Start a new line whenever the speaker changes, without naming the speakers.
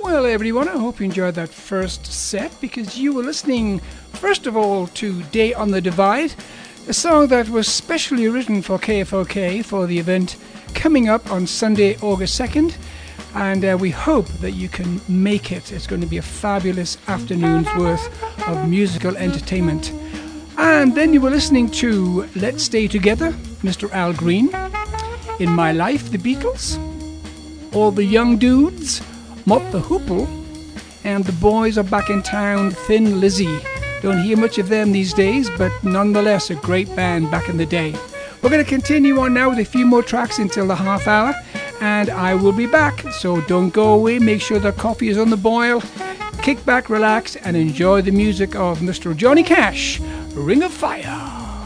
Well, everyone, I hope you enjoyed that first set because you were listening, first of all, to Day on the Divide, a song that was specially written for KFOK for the event coming up on Sunday, August 2nd. And we hope that you can make it. It's going to be a fabulous afternoon's worth of musical entertainment. And then you were listening to Let's Stay Together, Mr. Al Green, In My Life, The Beatles, All the Young Dudes, Mott the Hoople, and The Boys Are Back in Town, Thin Lizzy. Don't hear much of them these days, but nonetheless a great band back in the day. We're going to continue on now with a few more tracks until the half hour, and I will be back, so don't go away. Make sure the coffee is on the boil. Kick back, relax, and enjoy the music of Mr. Johnny Cash, Ring of Fire.